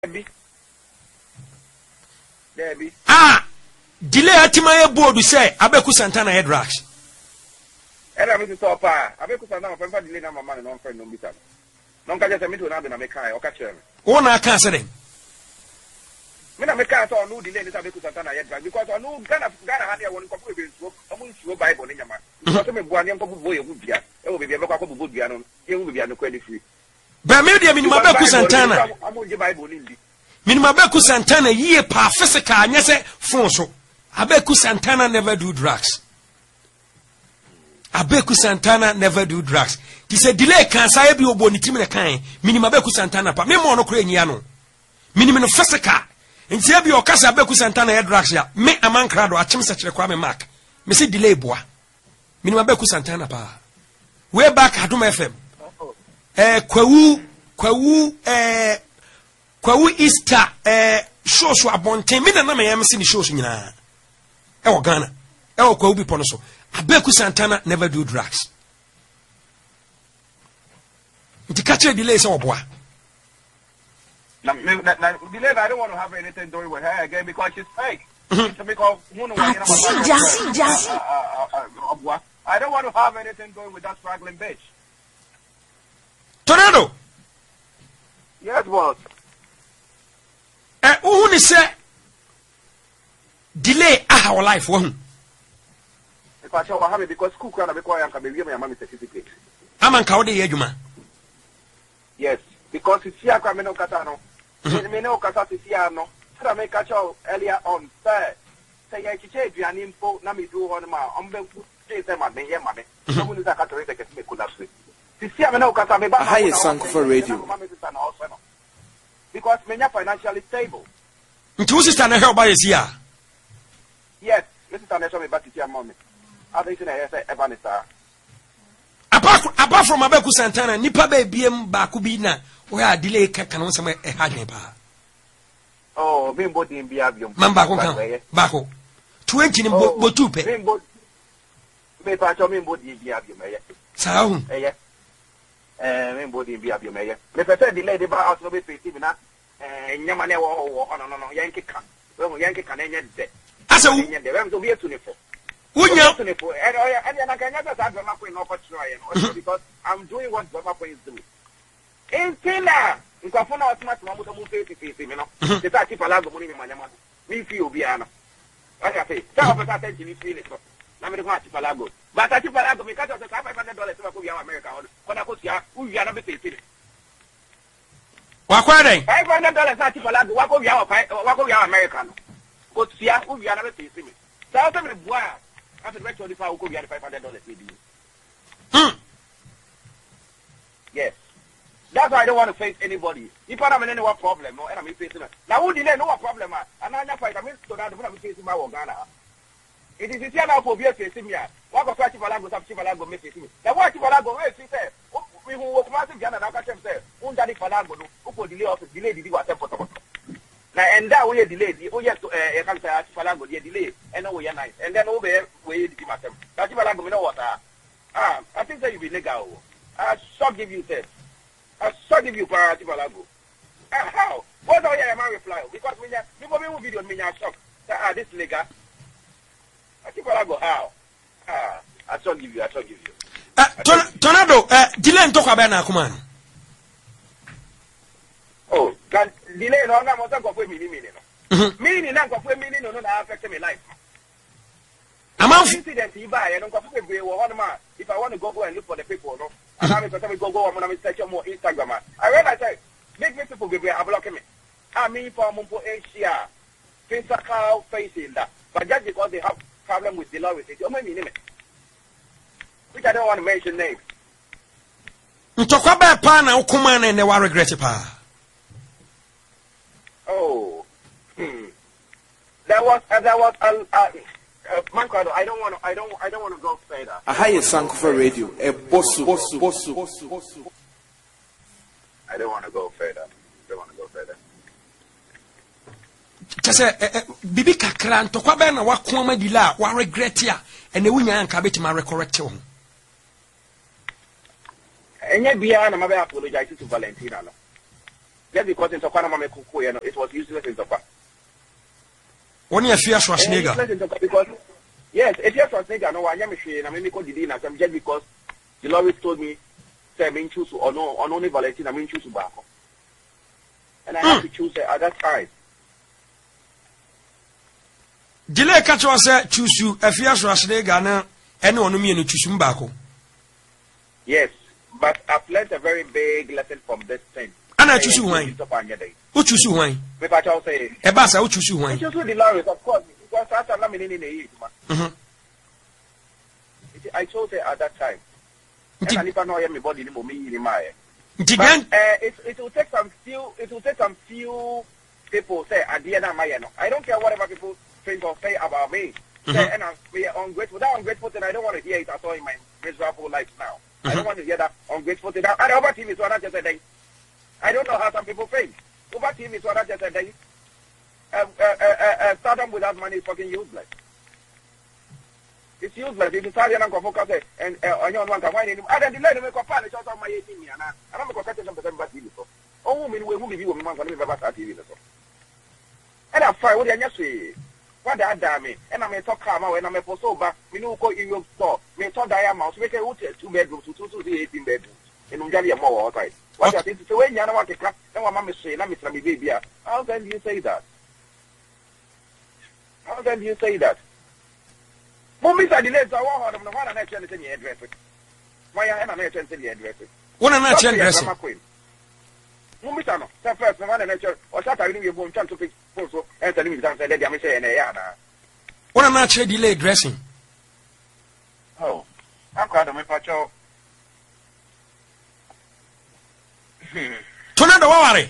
Debbie. Delay Atimaya board to say Abeku Santana head racks. And I'm to top. Abeku Santana, I'm delay my man and non friend no bitter. Non catch a meet to another American or catch him. One I can't say. When I make out no delay this Abeku Santana yet because I know Ghana had one couple of Bible in your man. Because I'm one young couple boy would be. It will be a couple of good piano. It will be a credit free. But maybe I mean Mabeku Santana. I'm on the Bible in the Minimabeku Santana ye pa physical and yes fonso. Abeku Santana never do drugs. Abeku Santana never do drugs. He said delay can say be obo ni timi kan. Minimabeku Santana pa. Me mo no kure nyia no. Minimum physical. Nti abi o kasa Abeku Santana head drugs ya. Me amankra do achim se kire kwa me mark. Me say delay boa. Minimabeku Santana pa. Way back Adom FM. Kwawu Easter shows abonten me na me yam se ni shows nyina e wo Ghana e wo kwawu bi pono so Abeku Santana never do drugs nti catch a delay say oboa now delay I don't want to have anything doing with her again because she's fake because I don't want to have anything going with that struggling bitch. Tornado. Yes, boss. Who ni say delay our life one? Because I have because school can be quiet and be my mommy certificate. Aman ka ode yeduma. Yes, because it's here come no kata no. Me no kata it's here no. So me catch earlier on say ya kiche aduane mpo na me do ho ma ombe say say ma me ye ma me. So we need to kata take me collapse. It's here me no kata me ba. Hi, Sankofa Radio. Because we are financially stable. Nti sister na help by here. Yes, this is an extra back to your mommy. I think I say Evanista. Apart from Abeku Santana, nipa be biem ba ku bi na where delay ka kan so e hadwen pa. Oh, me body in biabium. Man ba ko kan. Ba ko. 20 ni botu pe. Me pa cho me body in biabium eh. Sa hu. Me body in biabium eh. Me pese delay the ba out no be face na nyama na wo no yanke kan. We yanke kan enye de. Asa wu. Enye de. We so be tunefo. Unya. Because I'm doing what Baba is doing. In Tina, in Kafuna, face, you know, the Tati Palago money in my name. We feel Biana. Like I say, some of us attention is feeling so. I'm going to Palago. But Tati Palago, because of the $500 to America, when I put here, we are not facing. $500 Tati Palago, what go your American? Go see us, we are not facing it. So I'm going to after the rest of the file, we have $500 with you. Yes. That's why I don't want to face anybody. If I have any problem, no, and I'm facing it. Now, who didn't know what problem? And I'm fight. I'm facing my Ghana. It is here now for beer facing me. What go fight Chivalago, Chivalago, facing me. Now, what Chivalago, she said, we will automatically Ghana, now catch himself. Who did Falago, who could delay office, delay the attempt for now, and that we delay. Oh, yes, I can't say Falago, delay, and no, we are nice. And then over we did myself. That's Falago, you know what? I think that you be legal. I shall give you this. I shall give you Parati Falago. How? What are you, my reply? Because when you will video me, I shock. This legal. I think Falago, how? I shall give you, Tornado, delay and talk about Nakuman. Oh, can delay no na mo go for meaning meaning na go for meaning no na affect my life. Incident you buy and go for be one man. If I want to go and look for the people, no, and I'm going to go on and search more Instagram. I realize that make me people be blocking me. I mean for Mumpo Asia, physical facing that, but just because they have problem with the law with it, which I don't want to mention names. Ntokwa ba pa na ukuma na ne wa regret pa. Oh, there was Manko, I don't want to go further. Hi, Sankofa Radio. Bosu. I don't want to go further. Just bibi kakra ntokwa ba na wakoma madila wa regret ya ene wunya anka betima recorrect ho. Enye bia na mabe apologize to Valentina no. Just because in Tokana Mame Kuku, it was useless in Tokana. Only a fear Schwarzenegger. Because, yes, if you're Schwarzenegger, no, I am a shame. I mean, because just because the Lord told me, say, I mean, choose or no, or only Valentina, I mean, choose Bako. And I have to choose at that time. Delay catch was choose you, a fear Schwarzenegger, now, and no me and choose Mbako. Yes, but I've learned a very big lesson from this thing. And I choose you wine. Who choose you wine? Maybe I shall say, Ebasa, who choose you wine? I choose the Lawrence, of course, because that's a lamb in the I chose it at that time. And I never know everybody in my but it will take some few people say at the end of my I don't care whatever people think or say about me. And I'm ungrateful. That ungrateful thing, I don't want to hear it at all in my miserable life now. I don't want to hear that ungrateful thing. And over TV is what I just said. I don't know how some people think. Over TV is what I just said. Stardom without money is fucking useless. It's useless. If you start and focus and on your one can find him, I don't delay to make a plan. It's also my 18 years. I don't make a question of the TV. Oh, women will move you, man, can live about TV. And I'm fine. What do you say? What that damn me? And I'm a talk calm when I'm a post over. We know go in your store. We talk diamonds. We can 2 bedrooms to 18 bedrooms. And I'm more outside. What I think is when you want to clap, then what Mamma say, I'm Mr. Baby. How can you say that? How can you say that? Moments are delayed, so I want them to want an action in your address. Why I am an action in your address? What an action dressing. Moments are not. First, the one an action, or Saturday, you won't chance to pick also, and tell me that I'm saying, what an action delay dressing. Oh, I'm proud of my patrol. Tornado, worry.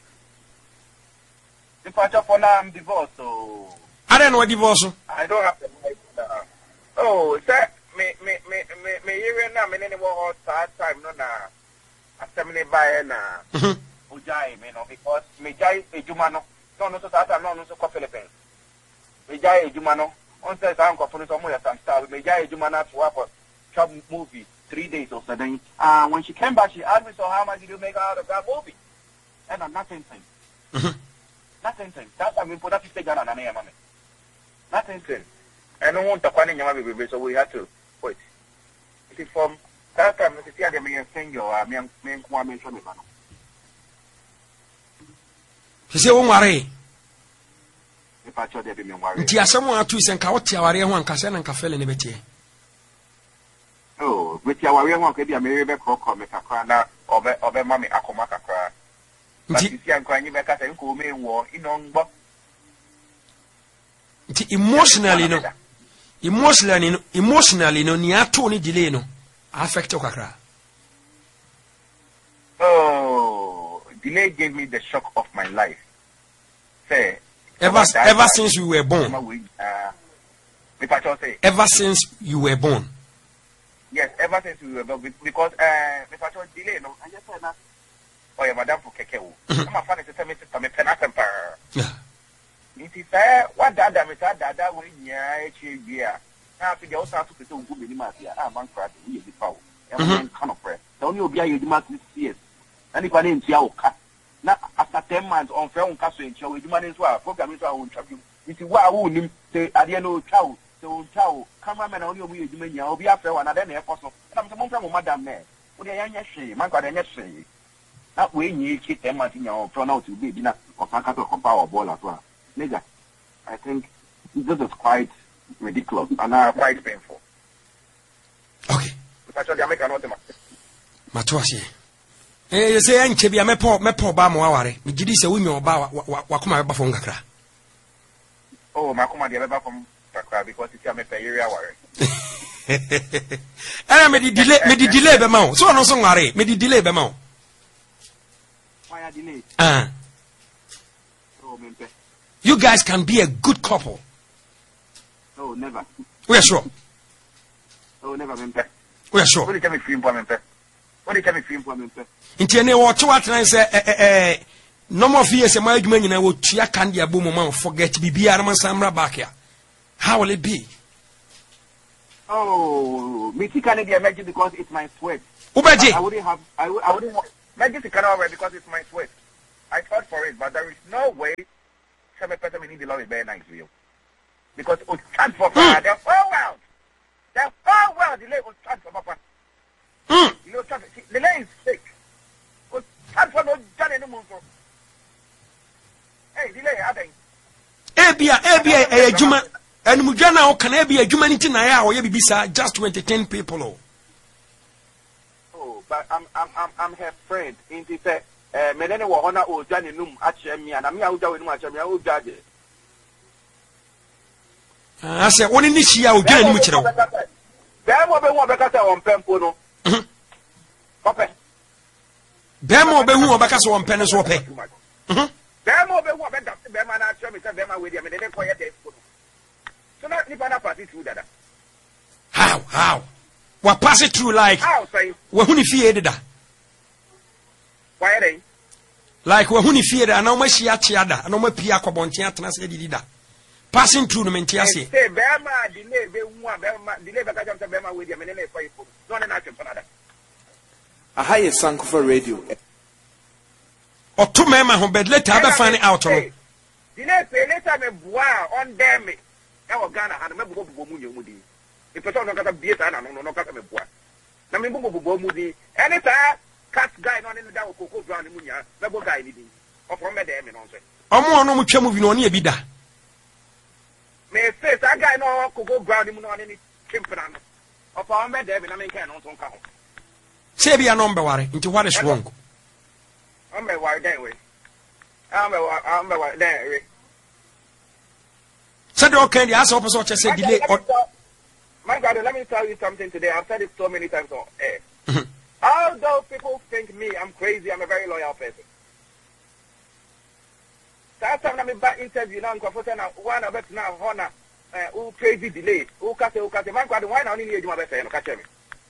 The patrol for now, I'm divorced, so I don't know what divorce. I don't have the right. Oh, sir, me hearing now, me any more hard time, no, na. After me buy na. Ujai, me no, because me jai a jumano. No, so that no, so Philippines. Me jai a jumano. On says I'm going to some style. Me jai a jumana to work shop movie 3 days or something. When she came back, she asked me, so how much did you make out of that movie? And I'm nothing. Nothing. That's I mean, put that stage on an name, nothing. I don't want to find in your baby, so we had to wait. It is from that time, Mrs. Yaga, me and sing your man, woman, show me. He said, won't worry. If I told you, be worried. Tia someone to send Kawatia, one Cassan and Café in the Betty. Oh, with your warrior one could be a Mary Coco, make a crana, or be Mammy Akomaka cry. But you see, I'm crying, you make us a cool main war in on box. Emotionally, no, near Tony delay no affect Okakra. Oh, delay gave me the shock of my life. Say, ever since you were born. Ever since you were born. Yes, ever since we were born. Because if I told delay, no, I just said that. Oh, yeah, Madame for Kekeo. I'm a fan of the same system, a penalty. It is what that way, yeah, yeah. Now, if you also have to do good in Matia, I'm on crack, we be power. And kind of prayer. Don't you be a demand years. Anybody in Tiaoka. Now, after 10 months on film castle in Chow, you manage to our program is our own trouble. If you are wounded, say, I didn't know Chow, so Chow, cameraman only we do many, I'll be after one, and then apostle. And I'm the one from Madame May. What are you saying? My God, I'm not saying. That way, you keep 10 months in your pronoun to be dinner or Sankato or power ball as well. Nigga, I think this is quite ridiculous and quite painful. Okay. Actually, I make another Matuasi. You say, I'm Chebia Mepo Bamawari. Me did say, women about Wakuma Bafongakra. Oh, Makuma, the other from Kakra because it's a area worry. And I made the delay the mount. So, no song, Mary, made the delay the mount. Why are delayed? You guys can be a good couple. No, never. We are sure. No, never, member. We are sure. What do you tell me, free member? What do you tell me, free member? In Tiene, what I say, no more fears, and my human, I will cheer candy a boom amount, forget to be Biarman Samra back here. How will it be? Oh, me can't imagine because it's my sweat. Ubaji. I wouldn't have, I wouldn't magic cannot wear because it's my sweat. I fought for it, but there is no way 7% we need the law is very nice for you. Because it stands for the whole world. The whole world delay will stand for Papa. You know, the delay is fake. It stands for no John anymore. Hey, delay, I think. Ebia, Juma, and Mujana, can I be a humanity now or Yabisa just to entertain people? Oh, but I'm her friend. In the say, Menene wa honor o Johnny Num at me, and I'm out with much of your judge. I said, only this year, Johnny Mucho. There will be one better on Pempono. Papa. There will be one better on Peniswape. There will be one better. Beman, I show me Bema with him and then quiet day. So not Nipana pass it through that. How? What pass it through like? How say? Wahuni feared that. Why are they? Like Wahuni feared, and no much Yachiada, and no more Piaco Bontiatana said he did that. Passing through the Mentiasi. Say, Bema, delay, delay, but Bema with him and then quiet. Not an action for that. A higher Sankofa radio. Or two men who bed later have find out. Delay, pay later me bois on them. I was Ghana and a member of Mudi. The person not got a beer and I don't know cut me bois. Now, me Mudi. Anytime, cat guy on in the down cocoa ground in Munia, double guy leading. Or from Madame and also. I'm no much moving on here, Bida. May say, that guy no cocoa ground in any chimpan. Or from Madame and I make an on count. Say be a number worry into what is wrong. I'm a wire that way. I'm a wire that way. Said okay, the answer opposite said delay. My God, let me tell you something today. I've said it so many times on air. Although people think me, I'm crazy, I'm a very loyal person. That time I'm back interview now, one of it now, honor, who crazy delay, who can say, my God, why not only need my best friend, catch me?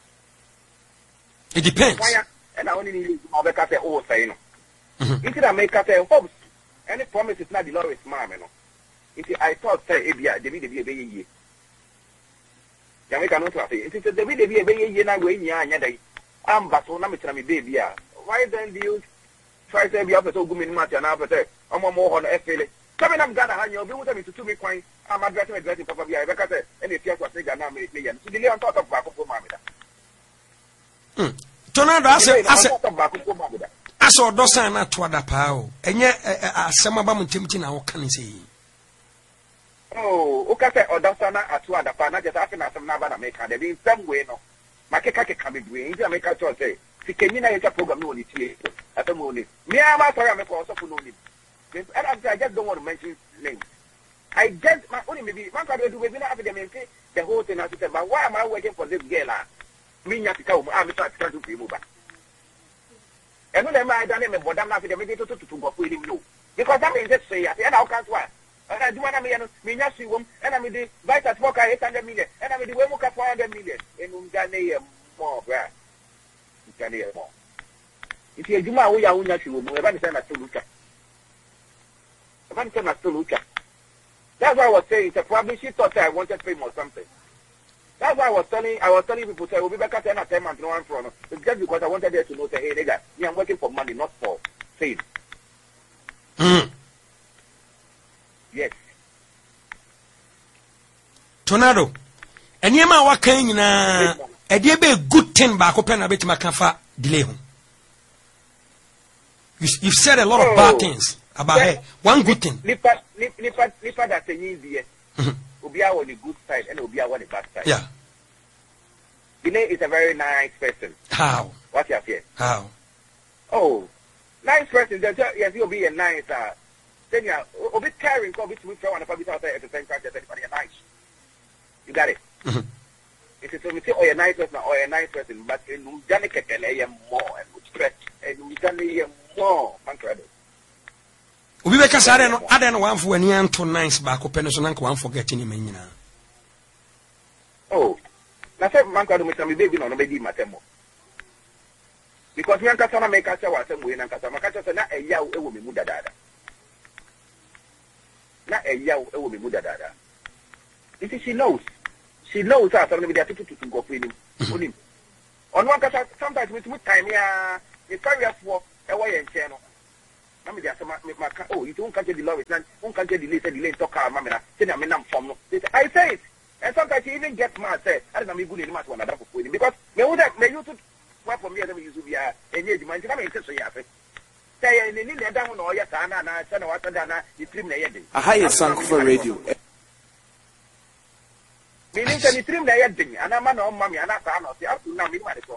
It depends. And I only need my best friend, oh, say, Instead of make us say, hopes, any promise is not the law is mom, you know. I thought, say, Abia, the video be a year. Jamaica no traffic. It is the video be a year now, going ya, I'm Basonami baby. Why then do you try to be up so good in much and after I'm more on a failure? Coming up Ghana, you'll be with me to me coin. I'm addressing Papa Bia, because any tears was taken now, million. So the on top of Baco Mamma. Tornado, I saw Dosana to Adapao, and yet some of them tempting our can say. Oh, okay, or Dosana at Adapana, just after some Navana maker, there in some way, no. Makeka can be doing, I make a choice. Si Kenya is a program only at the moment. Me, I'm sorry, I'm also for no name. I just don't want to mention names. I just, my only maybe, one can do within after them and say the whole thing. I said, but why am I waiting for this girl? Me, you have to come, I'm trying to be moved. And when I done him, but I'm not going to go for him, because I mean, just say, and I'll can't why. And I do want to mean, yes, you won't, and I'm the vice at work, 800 million, and I'm the way more 400 million, and Ungane more, right? Ungane more. If you do my way, I will not you, never send us to look at. One send us to look at. That's why I was saying, probably she thought I wanted fame or something. That's why I was telling people, say, we'll be back at 10 months, no one from. It's just because I wanted them to know, say, hey, nigga, me, I'm working for money, not for fame. Yes. Tornado. And Yama Wakan, a dear be a good 10 back open a bit Makafa delay. You've said a lot of bad things about her. One good thing. Nipa that's an easy. Ubia on the good side and Ubia on the bad side. Yeah. Delay is a very nice person. How? What you have here? How? Oh, nice person. Yes, you'll be a nice. Then you are a bit caring, a bit with one of the outside at the same time. Everybody are nice. You got it. If it's a or a nice person or a nice person, but in Janica can more and stretch and we can more. We make us I don't want for any to nice back open so one forgetting him. Oh, that's a man can make some baby on baby matemo. Because we can't make us our same way and Casamaca not a yow, it will be Mudada. Not a yow, it will be Mudada. You see, she knows us. I'm going to be able to go for him. On one case, sometimes with time, yeah, it's very for a way and channel. I'm just oh, you don't catch the law with don't catch the delay talk mamma. Say I'm in form. I say it. And sometimes you even get mad say, I don't know me good in much one another for because may you to work for me as you be a man. I'm interested. Say in the down or yes, and I said what done you trim the ending. A higher Sankofa Radio. Meaning that you trim the ending, and I'm on mommy, and that's up to now.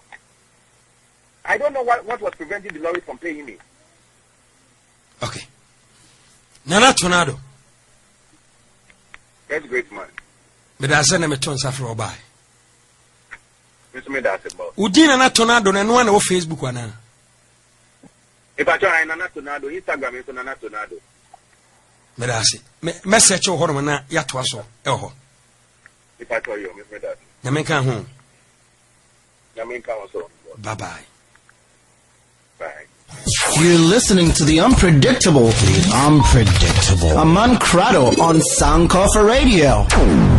I don't know what was preventing the lorry from paying me. Okay. Nana Tornado. That's great man. But I send him a ton of by. Mr. Medasa. Udina Nana Tornado and one of Facebook one. If I try Nana Tornado, Instagram is Nana Tornado. Medasi. Message or Hormona Yatwaso. Oh. If I tell you, Miss Medasa. Namenka home. Namenka also. Bye bye. Bye. You're listening to the unpredictable. Aman Crado on Sankofa Radio.